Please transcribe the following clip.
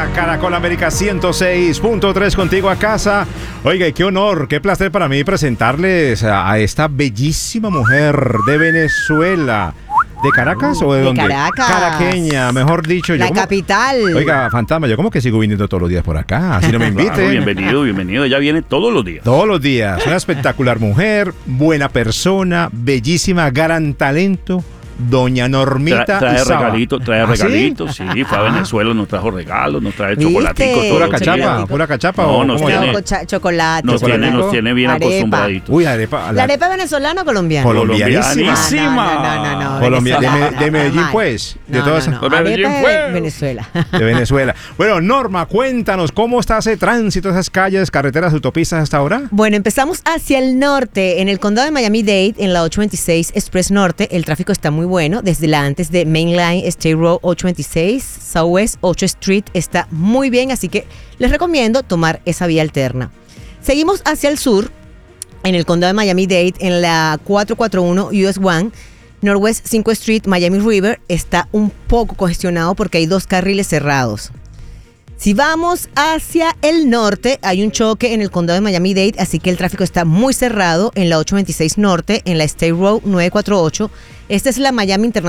Caracol América 106.3 contigo a casa. Oiga, qué honor, qué placer para mí presentarles a esta bellísima mujer de Venezuela. ¿De Caracas o de dónde? De Caracas. Caraqueña, mejor dicho. La capital. Oiga, fantasma, yo como que sigo viniendo todos los días por acá, así no me invite. Claro, bienvenido. Ella viene todos los días. Todos los días. Una espectacular mujer, buena persona, bellísima, gran talento. Doña Normita trae Izaba. regalitos, ¿Sí? sí, fue a Venezuela, nos trajo regalos, nos trae ¿Viste? chocolaticos. ¿Pura cachapa No, o nos cómo tiene- es? Chocolate. Nos tiene bien Arepa. acostumbraditos. Uy, arepa. ¿La arepa venezolana o colombiana? Colombianísima. No. De Medellín, pues. De todas esas- De Medellín, Arepa pues. de Venezuela. De Venezuela. Bueno, Norma, cuéntanos, ¿cómo está ese tránsito, esas calles, carreteras, autopistas hasta ahora? Bueno, empezamos hacia el norte. En el condado de Miami-Dade, en la 826 Express Norte, el tráfico está muy bueno. Desde la antes de Mainline State Road 826, Southwest 8 Street está muy bien, así que les recomiendo tomar esa vía alterna. Seguimos hacia el sur, en el condado de Miami-Dade, en la 441 US 1, Northwest 5 Street, Miami River, está un poco congestionado porque hay 2 carriles cerrados. Si vamos hacia el norte, hay un choque en el condado de Miami-Dade, así que el tráfico está muy cerrado en la 826 Norte, en la State Road 948. Esta es la Miami International